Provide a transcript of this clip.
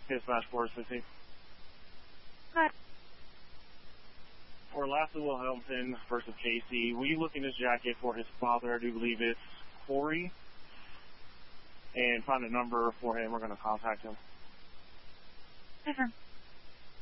Dispatch 450. Hi. For Lassa Will Hamilton versus Casey, we look in his jacket for his father. I do believe it's Corey. And find a number for him. We're going to contact him. Different.